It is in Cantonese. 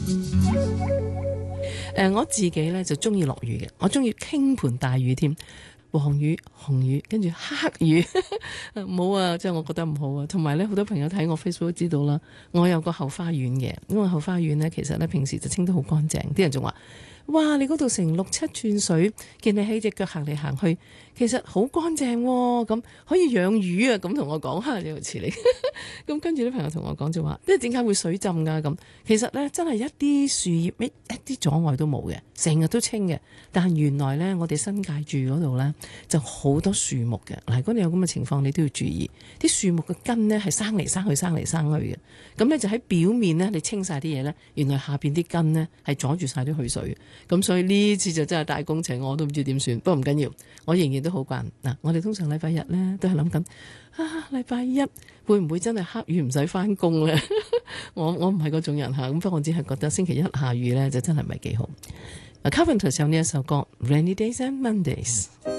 我自己咧就中意落雨嘅，我中意傾盆大雨添，黃雨、紅雨，跟住黑雨，冇啊，即係我覺得唔好啊。同埋咧，好多朋友睇我 Facebook 都知道啦，我有個後花園嘅，因為後花園咧其實咧平時就清得好乾淨，啲人仲話：哇，你嗰度成6-7寸水，見你喺隻腳行嚟行去，其實好乾淨喎，咁可以養魚啊！咁同我講下，有似你。咁跟住啲朋友同我講就話，即係點解會水浸㗎？咁其實咧真係一啲樹葉一啲阻礙都冇嘅，成日都清嘅。但係原來咧，我哋新界住嗰度咧就好多樹木嘅。嗱，如果你有咁嘅情況，你都要注意，啲樹木嘅根咧係生嚟生去嘅。咁咧就喺表面咧，你清晒啲嘢咧，原來下邊啲根咧係阻住晒啲去水。咁所以呢次就真係大工程，我都唔知點算。不過唔緊要，我仍然都好慣。嗱，我哋通常禮拜日咧都係諗緊禮拜一會唔會真係黑雨唔使返工咧？我唔係嗰種人嚇，咁不過我只係覺得星期一下雨咧就真係唔係幾好。Carpenters 有呢一首歌《Rainy Days and Mondays》。